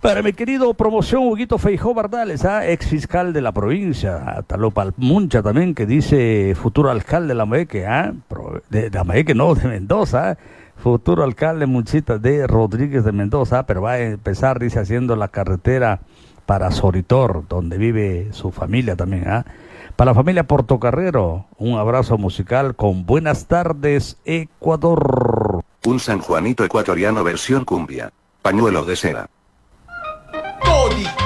Para mi querido promoción Huguito Feijó Bardales, ex fiscal de la provincia, Talopal Muncha también, que dice futuro alcalde de Lambayeque, de Lambayeque no, de Mendoza, futuro alcalde Munchita de Rodríguez de Mendoza, pero va a empezar, dice, haciendo la carretera para Soritor, donde vive su familia también, Para la familia Portocarrero, un abrazo musical con Buenas tardes, Ecuador. Un San Juanito ecuatoriano versión cumbia. Pañuelo de seda.